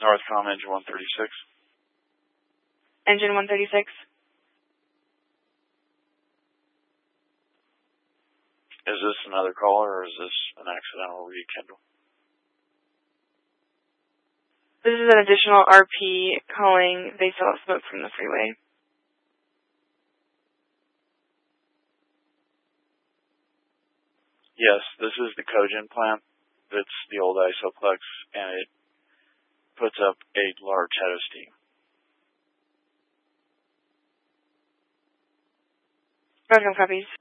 Northcom engine 136. Engine 136. Is this another caller or is this an accidental rekindle? This is an additional RP calling. They still have smoke from the freeway. Yes, this is the cogen plant. It's the old Isoplex, and it puts up a large head of steam. Northcom copies.